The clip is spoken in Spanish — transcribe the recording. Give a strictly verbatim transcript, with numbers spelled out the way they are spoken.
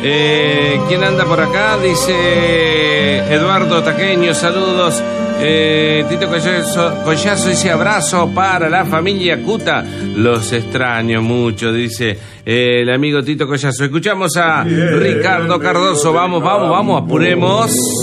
Eh, ¿Quién anda por acá? Dice Eduardo Taqueño, saludos. Eh, Tito Collazo, Collazo dice abrazo para la familia Cuta. Los extraño mucho, dice eh, el amigo Tito Collazo. Escuchamos a Ricardo Cardoso. Vamos, vamos, vamos, apuremos.